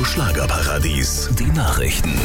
Radio Schlagerparadies. Die Nachrichten.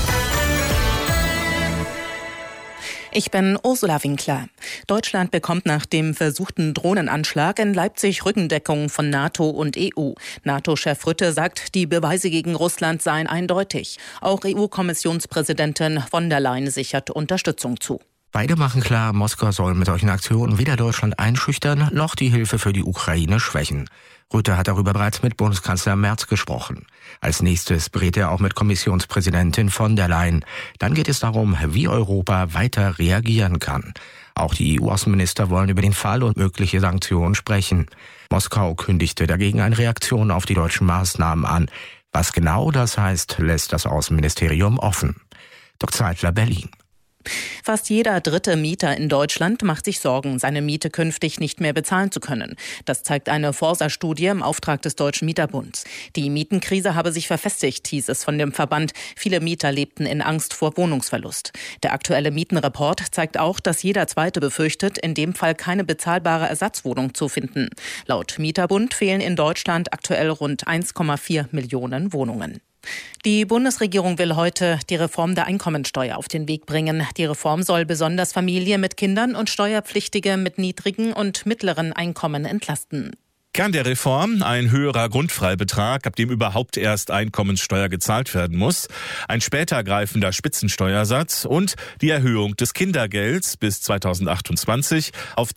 Ich bin Ursula Winkler. Deutschland bekommt nach dem versuchten Drohnenanschlag in Leipzig Rückendeckung von NATO und EU. NATO-Chef Rutte sagt, die Beweise gegen Russland seien eindeutig. Auch EU-Kommissionspräsidentin von der Leyen sichert Unterstützung zu. Beide machen klar, Moskau soll mit solchen Aktionen weder Deutschland einschüchtern, noch die Hilfe für die Ukraine schwächen. Rutte hat darüber bereits mit Bundeskanzler Merz gesprochen. Als nächstes berät er auch mit Kommissionspräsidentin von der Leyen. Dann geht es darum, wie Europa weiter reagieren kann. Auch die EU-Außenminister wollen über den Fall und mögliche Sanktionen sprechen. Moskau kündigte dagegen eine Reaktion auf die deutschen Maßnahmen an. Was genau das heißt, lässt das Außenministerium offen. Dr. Zeitler, Berlin. Fast jeder dritte Mieter in Deutschland macht sich Sorgen, seine Miete künftig nicht mehr bezahlen zu können. Das zeigt eine Forsa-Studie im Auftrag des Deutschen Mieterbunds. Die Mietenkrise habe sich verfestigt, hieß es von dem Verband. Viele Mieter lebten in Angst vor Wohnungsverlust. Der aktuelle Mietenreport zeigt auch, dass jeder Zweite befürchtet, in dem Fall keine bezahlbare Ersatzwohnung zu finden. Laut Mieterbund fehlen in Deutschland aktuell rund 1,4 Millionen Wohnungen. Die Bundesregierung will heute die Reform der Einkommensteuer auf den Weg bringen. Die Reform soll besonders Familien mit Kindern und Steuerpflichtige mit niedrigen und mittleren Einkommen entlasten. Kern der Reform: ein höherer Grundfreibetrag, ab dem überhaupt erst Einkommenssteuer gezahlt werden muss, ein später greifender Spitzensteuersatz und die Erhöhung des Kindergelds bis 2028 auf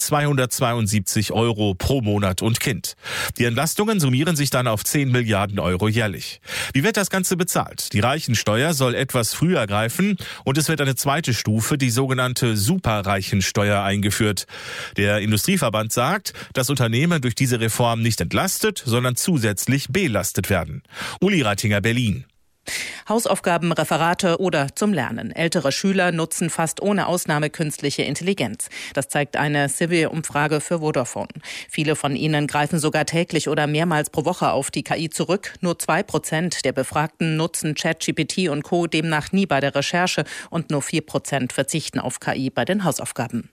272 € pro Monat und Kind. Die Entlastungen summieren sich dann auf 10 Milliarden € jährlich. Wie wird das Ganze bezahlt? Die Reichensteuer soll etwas früher greifen und es wird eine zweite Stufe, die sogenannte Superreichensteuer, eingeführt. Der Industrieverband sagt, dass Unternehmen durch diese Reform nicht entlastet, sondern zusätzlich belastet werden. Uli Reitinger, Berlin. Hausaufgaben, Referate oder zum Lernen. Ältere Schüler nutzen fast ohne Ausnahme künstliche Intelligenz. Das zeigt eine Civil-Umfrage für Vodafone. Viele von ihnen greifen sogar täglich oder mehrmals pro Woche auf die KI zurück. Nur 2% der Befragten nutzen ChatGPT und Co. demnach nie bei der Recherche und nur 4% verzichten auf KI bei den Hausaufgaben.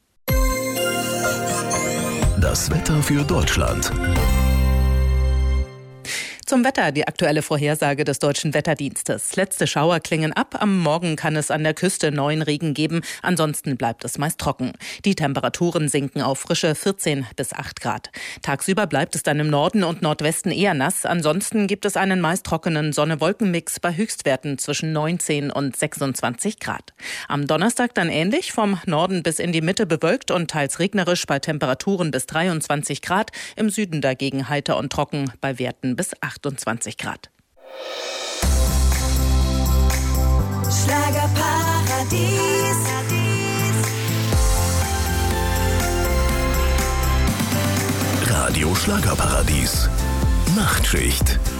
Das Wetter für Deutschland. Zum Wetter die aktuelle Vorhersage des Deutschen Wetterdienstes. Letzte Schauer klingen ab. Am Morgen kann es an der Küste neuen Regen geben. Ansonsten bleibt es meist trocken. Die Temperaturen sinken auf frische 14 bis 8 Grad. Tagsüber bleibt es dann im Norden und Nordwesten eher nass. Ansonsten gibt es einen meist trockenen Sonne-Wolken-Mix bei Höchstwerten zwischen 19 und 26 Grad. Am Donnerstag dann ähnlich, vom Norden bis in die Mitte bewölkt und teils regnerisch bei Temperaturen bis 23 Grad. Im Süden dagegen heiter und trocken bei Werten bis 28 Grad. Schlagerparadies. Radio Schlagerparadies. Nachtschicht.